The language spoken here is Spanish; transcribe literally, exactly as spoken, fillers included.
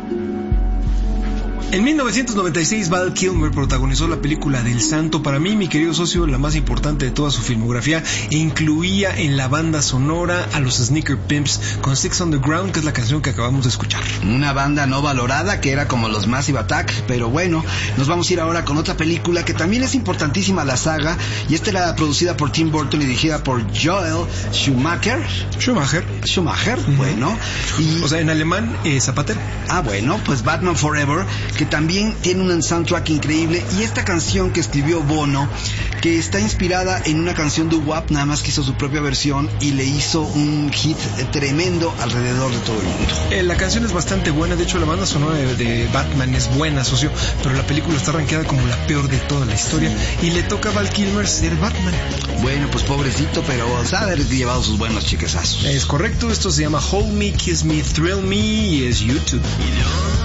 En mil novecientos noventa y seis, Val Kilmer protagonizó la película del Santo. Para mí, mi querido socio, la más importante de toda su filmografía, e incluía en la banda sonora a los Sneaker Pimps con Six on the Ground, que es la canción que acabamos de escuchar. Una banda no valorada que era como los Massive Attack, pero bueno, nos vamos a ir ahora con otra película que también es importantísima, la saga, y esta era producida por Tim Burton y dirigida por Joel Schumacher. Schumacher. Schumacher, uh-huh. Bueno. Y... O sea, en alemán, eh, Zapatero. Ah, bueno, pues Batman Forever, que también tiene un soundtrack increíble, y esta canción que escribió Bono, que está inspirada en una canción de W A P, nada más que hizo su propia versión y le hizo un hit tremendo alrededor de todo el mundo. Eh, la canción es bastante buena, de hecho la banda sonora de, de Batman es buena, socio, pero la película está rankeada como la peor de toda la historia, y le toca a Val Kilmer ser Batman. Bueno, pues pobrecito, pero sabe haber llevado sus buenos chiquesazos. Es correcto, esto se llama Hold Me, Kiss Me, Thrill Me, y es YouTube.